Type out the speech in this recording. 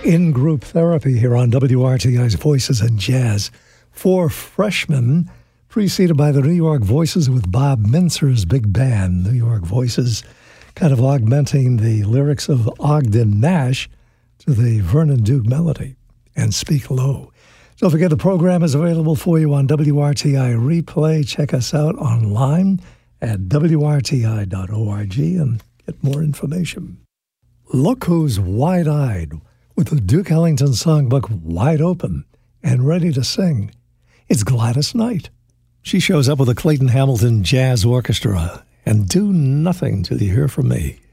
in-group therapy here on WRTI's Voices in Jazz. Four freshmen, preceded by the New York Voices with Bob Mintzer's big band. New York Voices kind of augmenting the lyrics of Ogden Nash to the Vernon Duke melody, and Speak Low. Don't forget the program is available for you on WRTI Replay. Check us out online at WRTI.org and get more information. Look who's wide-eyed with the Duke Ellington songbook wide open and ready to sing. It's Gladys Knight. She shows up with the Clayton Hamilton Jazz Orchestra and Do Nothing Till You Hear From Me.